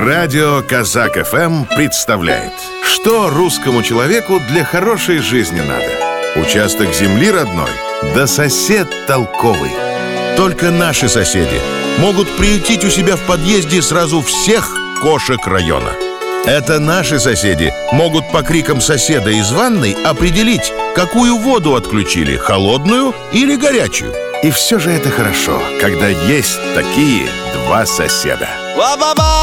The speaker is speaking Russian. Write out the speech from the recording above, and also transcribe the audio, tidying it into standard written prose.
Радио Казак ФМ представляет, что русскому человеку для хорошей жизни надо. Участок земли родной, да сосед толковый. Только наши соседи могут приютить у себя в подъезде сразу всех кошек района. Это наши соседи могут по крикам соседа из ванной определить, какую воду отключили, холодную или горячую. И все же это хорошо, когда есть такие два соседа.